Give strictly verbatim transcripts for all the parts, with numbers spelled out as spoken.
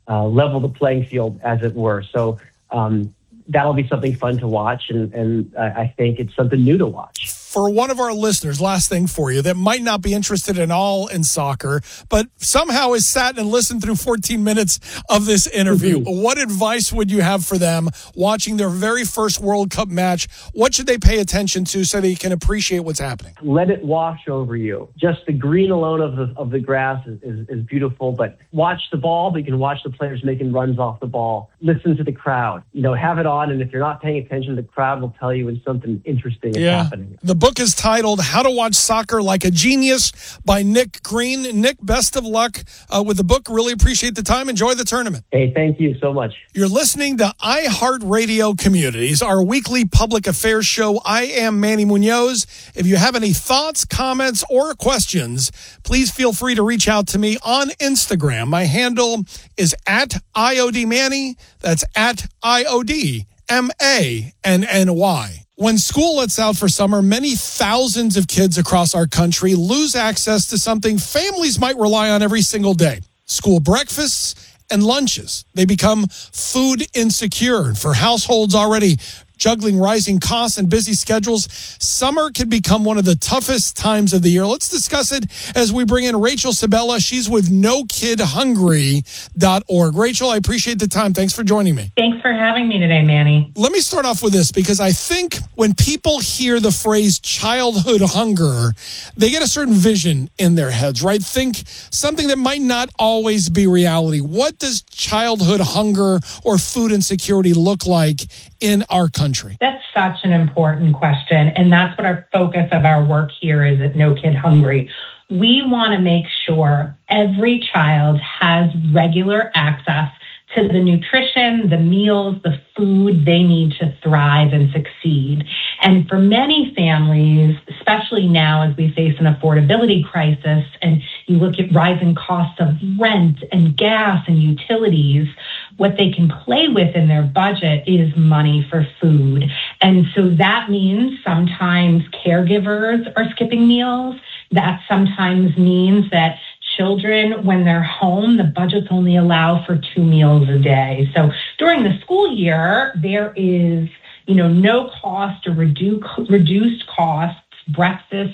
uh, level the playing field, as it were. So um, that'll be something fun to watch, and, and I think it's something new to watch. For one of our listeners, last thing for you, that might not be interested at all in soccer, but somehow has sat and listened through fourteen minutes of this interview, mm-hmm. what advice would you have for them watching their very first World Cup match? What should they pay attention to so they can appreciate what's happening? Let it wash over you. Just the green alone of the of the grass is, is, is beautiful, but watch the ball, but you can watch the players making runs off the ball. Listen to the crowd. You know, have it on, and if you're not paying attention, the crowd will tell you when something interesting is yeah. happening. The book is titled How to Watch Soccer Like a Genius by Nick Green. Nick, best of luck uh, with the book. Really appreciate the time. Enjoy the tournament. Hey, thank you so much. You're listening to iHeartRadio Communities, our weekly public affairs show. I am Manny Munoz. If you have any thoughts, comments, or questions, please feel free to reach out to me on Instagram. My handle is at I O D Manny. That's at I O D M A N N Y. When school lets out for summer, many thousands of kids across our country lose access to something families might rely on every single day: school breakfasts and lunches. They become food insecure. For households already juggling rising costs and busy schedules, summer can become one of the toughest times of the year. Let's discuss it as we bring in Rachel Sabella. She's with no kid hungry dot org. Rachel, I appreciate the time. Thanks for joining me. Thanks for having me today, Manny. Let me start off with this, because I think when people hear the phrase childhood hunger, they get a certain vision in their heads, right? Think something that might not always be reality. What does childhood hunger or food insecurity look like in our country? That's such an important question. And that's what our focus of our work here is at No Kid Hungry. We want to make sure every child has regular access to the nutrition, the meals, the food they need to thrive and succeed. And for many families, especially now as we face an affordability crisis and you look at rising costs of rent and gas and utilities, what they can play with in their budget is money for food. And so that means sometimes caregivers are skipping meals. That sometimes means that children, when they're home, the budgets only allow for two meals a day. So during the school year, there is, you know, no cost or reduce, reduced costs, breakfasts,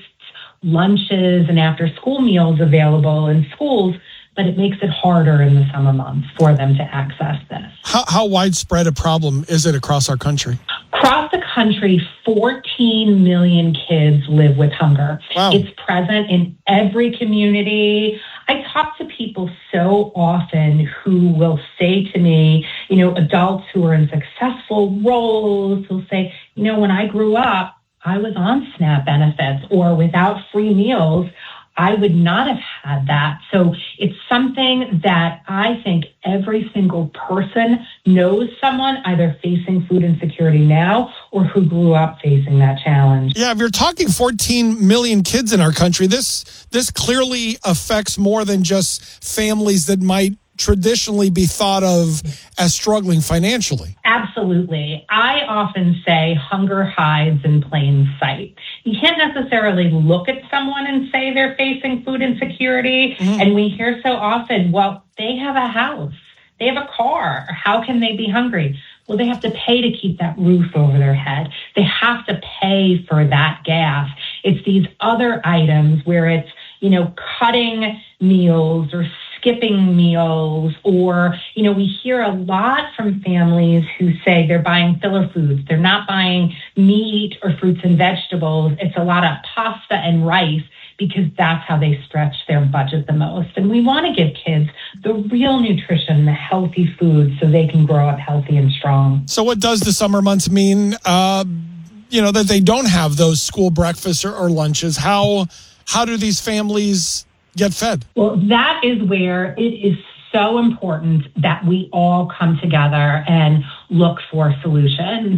lunches, and after school meals available in schools, but it makes it harder in the summer months for them to access this. How, how widespread a problem is it across our country? Across the country, fourteen million kids live with hunger. Wow. It's present in every community. I talk to people so often who will say to me, you know, adults who are in successful roles will say, you know, when I grew up, I was on SNAP benefits, or without free meals, I would not have had that. So it's something that I think every single person knows someone either facing food insecurity now or who grew up facing that challenge. Yeah, if you're talking fourteen million kids in our country, this this clearly affects more than just families that might traditionally be thought of as struggling financially. Absolutely. I often say hunger hides in plain sight. You can't necessarily look at someone and say they're facing food insecurity. Mm-hmm. And we hear so often, well, they have a house, they have a car. How can they be hungry? Well, they have to pay to keep that roof over their head. They have to pay for that gas. It's these other items where it's, you know, cutting meals or skipping meals, or, you know, we hear a lot from families who say they're buying filler foods. They're not buying meat or fruits and vegetables. It's a lot of pasta and rice because that's how they stretch their budget the most. And we want to give kids the real nutrition, the healthy food, so they can grow up healthy and strong. So what does the summer months mean, uh, you know, that they don't have those school breakfasts or, or lunches? How, how do these families get fed? Well, that is where it is so important that we all come together and look for solutions.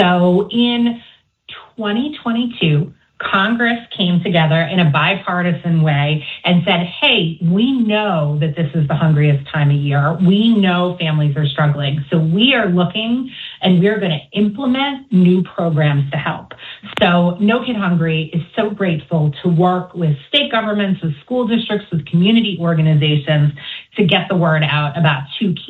So in twenty twenty-two, Congress came together in a bipartisan way and said, hey, we know that this is the hungriest time of year. We know families are struggling. So we are looking and we're going to implement new programs to help. So No Kid Hungry is so grateful to work with state governments, with school districts, with community organizations to get the word out about two key